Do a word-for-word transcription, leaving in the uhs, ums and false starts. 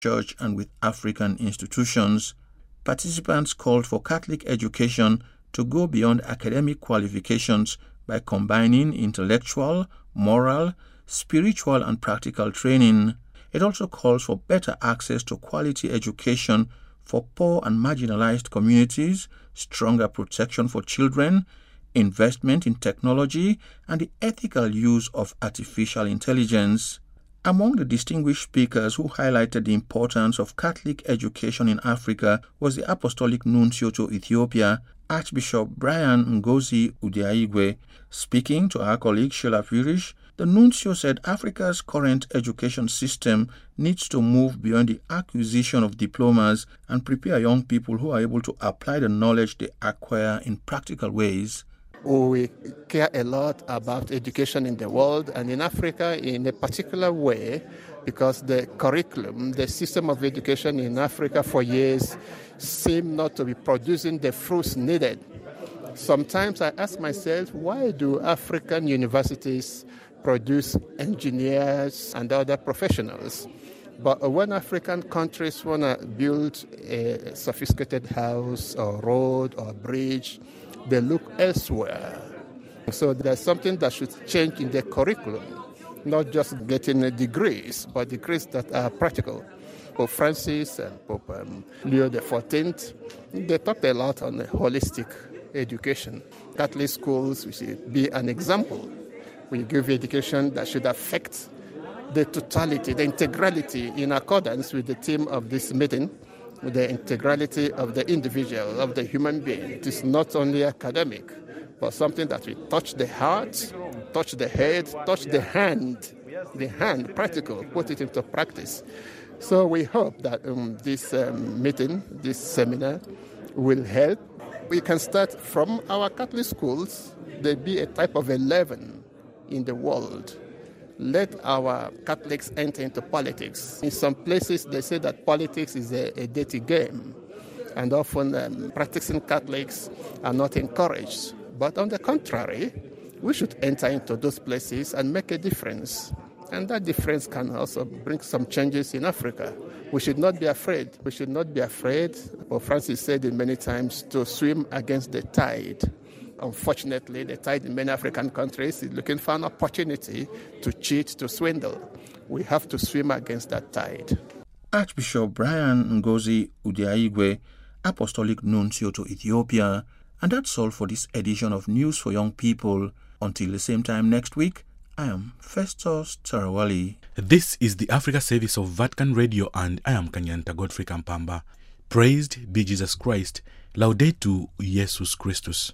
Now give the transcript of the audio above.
church and with African institutions. Participants called for Catholic education to go beyond academic qualifications by combining intellectual, moral, spiritual, and practical training. It also calls for better access to quality education for poor and marginalized communities, stronger protection for children, investment in technology, and the ethical use of artificial intelligence. Among the distinguished speakers who highlighted the importance of Catholic education in Africa was the Apostolic Nuncio to Ethiopia, Archbishop Brian Ngozi Udiaigwe. Speaking to our colleague Sheila Purish, the Nuncio said Africa's current education system needs to move beyond the acquisition of diplomas and prepare young people who are able to apply the knowledge they acquire in practical ways. We care a lot about education in the world and in Africa in a particular way, because the curriculum, the system of education in Africa for years seemed not to be producing the fruits needed. Sometimes I ask myself, why do African universities produce engineers and other professionals? But when African countries want to build a sophisticated house or road or bridge, they look elsewhere. So there's something that should change in the curriculum, not just getting degrees, but degrees that are practical. Pope Francis and Pope um, Leo the fourteenth, they talked a lot on holistic education. Catholic schools we should be an example. We give education that should affect the totality, the integrality, in accordance with the theme of this meeting, with the integrality of the individual, of the human being. It is not only academic, but something that will touch the heart, touch the head, touch the hand, the hand, practical, put it into practice. So we hope that um, this um, meeting, this seminar, will help. We can start from our Catholic schools. There be a type of a leaven in the world. Let our Catholics enter into politics. In some places, they say that politics is a, a dirty game, and often um, practicing Catholics are not encouraged. But on the contrary, we should enter into those places and make a difference. And that difference can also bring some changes in Africa. We should not be afraid. We should not be afraid, Pope Francis said it many times, to swim against the tide. Unfortunately, the tide in many African countries is looking for an opportunity to cheat, to swindle. We have to swim against that tide. Archbishop Brian Ngozi Udiaigwe, Apostolic Nuncio to Ethiopia. And that's all for this edition of News for Young People. Until the same time next week, I am Festus Tarawali. This is the Africa service of Vatican Radio, and I am Kanyanta Godfrey Kampamba. Praised be Jesus Christ. Laudetur Jesus Christus.